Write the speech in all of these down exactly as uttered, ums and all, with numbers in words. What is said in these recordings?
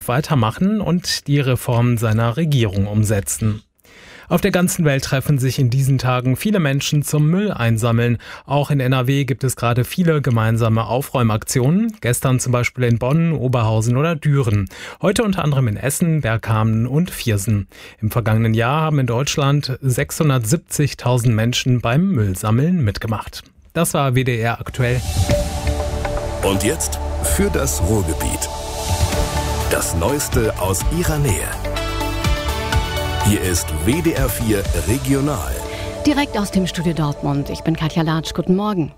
weitermachen und die Reformen seiner Regierung umsetzen. Auf der ganzen Welt treffen sich in diesen Tagen viele Menschen zum Müll einsammeln. Auch in N R W gibt es gerade viele gemeinsame Aufräumaktionen. Gestern zum Beispiel in Bonn, Oberhausen oder Düren. Heute unter anderem in Essen, Bergkamen und Viersen. Im vergangenen Jahr haben in Deutschland sechshundertsiebzigtausend Menschen beim Müllsammeln mitgemacht. Das war W D R aktuell. Und jetzt für das Ruhrgebiet. Das Neueste aus ihrer Nähe. Hier ist W D R vier Regional. Direkt aus dem Studio Dortmund. Ich bin Katja Latsch. Guten Morgen.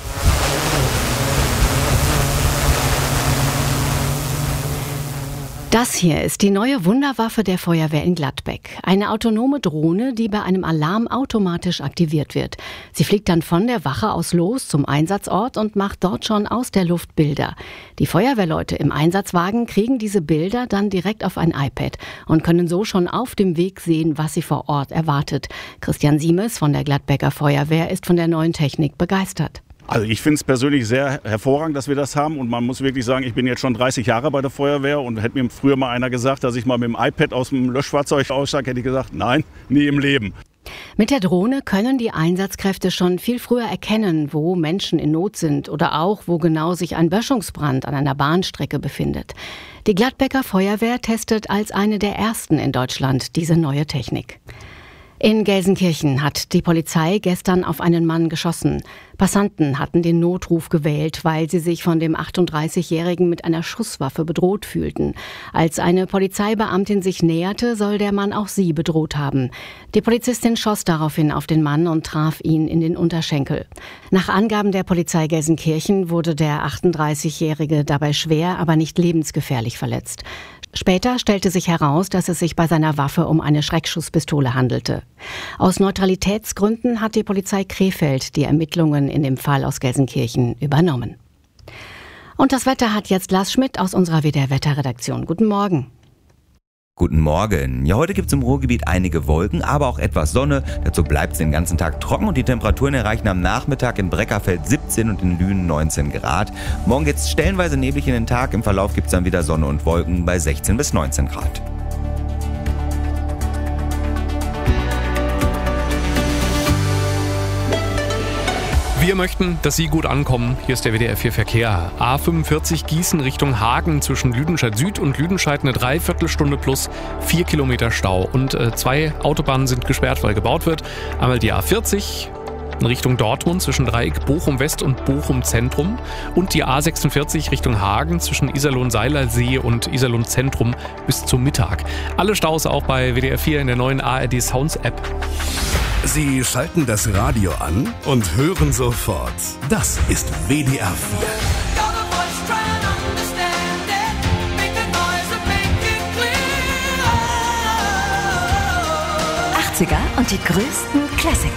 Das hier ist die neue Wunderwaffe der Feuerwehr in Gladbeck. Eine autonome Drohne, die bei einem Alarm automatisch aktiviert wird. Sie fliegt dann von der Wache aus los zum Einsatzort und macht dort schon aus der Luft Bilder. Die Feuerwehrleute im Einsatzwagen kriegen diese Bilder dann direkt auf ein iPad und können so schon auf dem Weg sehen, was sie vor Ort erwartet. Christian Siemes von der Gladbecker Feuerwehr ist von der neuen Technik begeistert. Also ich finde es persönlich sehr hervorragend, dass wir das haben, und man muss wirklich sagen, ich bin jetzt schon dreißig Jahre bei der Feuerwehr, und hätte mir früher mal einer gesagt, dass ich mal mit dem iPad aus dem Löschfahrzeug aussteige, hätte ich gesagt, nein, nie im Leben. Mit der Drohne können die Einsatzkräfte schon viel früher erkennen, wo Menschen in Not sind oder auch, wo genau sich ein Böschungsbrand an einer Bahnstrecke befindet. Die Gladbecker Feuerwehr testet als eine der ersten in Deutschland diese neue Technik. In Gelsenkirchen hat die Polizei gestern auf einen Mann geschossen. Passanten hatten den Notruf gewählt, weil sie sich von dem achtunddreißigjährigen mit einer Schusswaffe bedroht fühlten. Als eine Polizeibeamtin sich näherte, soll der Mann auch sie bedroht haben. Die Polizistin schoss daraufhin auf den Mann und traf ihn in den Unterschenkel. Nach Angaben der Polizei Gelsenkirchen wurde der achtunddreißigjährige dabei schwer, aber nicht lebensgefährlich verletzt. Später stellte sich heraus, dass es sich bei seiner Waffe um eine Schreckschusspistole handelte. Aus Neutralitätsgründen hat die Polizei Krefeld die Ermittlungen in dem Fall aus Gelsenkirchen übernommen. Und das Wetter hat jetzt Lars Schmidt aus unserer W D R-Wetterredaktion. Guten Morgen. Guten Morgen. Ja, heute gibt es im Ruhrgebiet einige Wolken, aber auch etwas Sonne. Dazu bleibt es den ganzen Tag trocken und die Temperaturen erreichen am Nachmittag in Breckerfeld siebzehn und in Lünen neunzehn Grad. Morgen geht es stellenweise neblig in den Tag. Im Verlauf gibt es dann wieder Sonne und Wolken bei sechzehn bis neunzehn Grad. Wir möchten, dass Sie gut ankommen. Hier ist der W D R vier Verkehr. A fünfundvierzig Gießen Richtung Hagen zwischen Lüdenscheid Süd und Lüdenscheid eine Dreiviertelstunde plus vier Kilometer Stau. Und äh, zwei Autobahnen sind gesperrt, weil gebaut wird. Einmal die A vierzig in Richtung Dortmund zwischen Dreieck Bochum West und Bochum Zentrum. Und die A sechsundvierzig Richtung Hagen zwischen Iserlohn-Seilersee und Iserlohn Zentrum bis zum Mittag. Alle Staus auch bei W D R vier in der neuen A R D Sounds App. Sie schalten das Radio an und hören sofort. Das ist W D R vier. achtziger und die größten Classics.